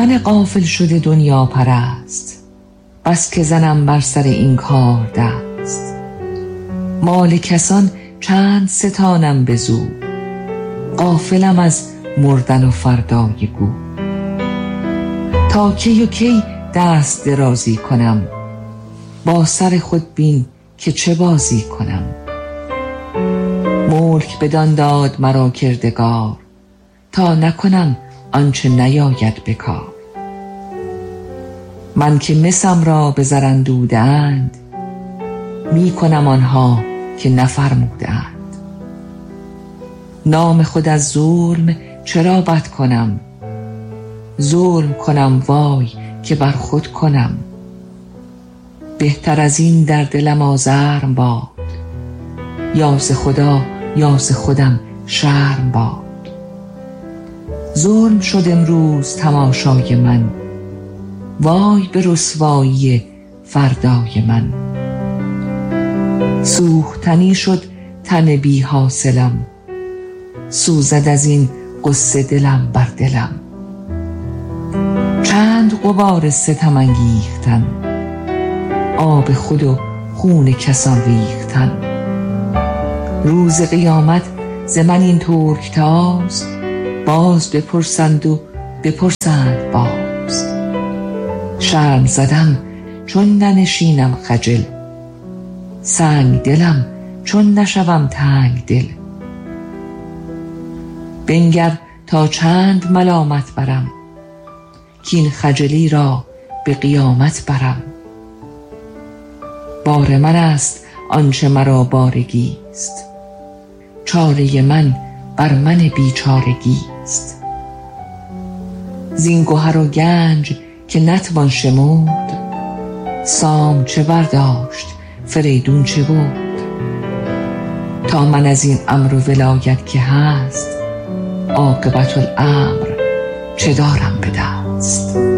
من غافل شده دنیا پرست، بس که زنم بر سر این کار دست. مال کسان چند ستانم به زور، غافلم از مردن و فردای گور. تا کی و کی دست درازی کنم، با سر خود بین که چه بازی کنم. ملک بدان داد مرا کردگار، تا نکنم آنچه نیاید به کار. من که مسم را به زر اندوده‌اند، می کنم آنها که نفرموده‌اند. نام خود از ظلم چرا بد کنم، ظلم کنم وای که بر خود کنم. بهتر از این در دلم آزرم باد، یا ز خدا یا ز خودم شرم باد. ظلم شد امروز تماشای من، وای به رسوایی فردای من. سوختنی شد تن بی حاصلم، سوزد از این قصه دلم بر دلم. چند غبار ستم انگیختن، آب خود و خون کسان ریختن. روز قیامت ز من این ترکتاز، باز بپرسند و بپرسند باز. شرم زدم چون ننشینم خجل، سنگ دلم چون نشوم تنگ دل. بنگر تا چند ملامت برم، کین خجلی را به قیامت برم. بار من است آنچه مرا بارگی است، چاره من بر من بیچارگی است. زین گوهر و گنج که نتوان شمرد، سام چه برداشت فریدون چه برد. تا من از این امر و ولایت که هست، عاقبت الامر چه دارم به دست.